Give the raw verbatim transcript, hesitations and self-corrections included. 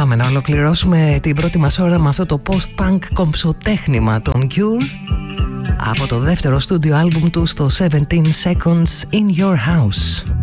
Πάμε να ολοκληρώσουμε την πρώτη μας ώρα με αυτό το post-punk κομψοτέχνημα των Cure από το δεύτερο στούντιο άλμπουμ του στο seventeen seconds in your house.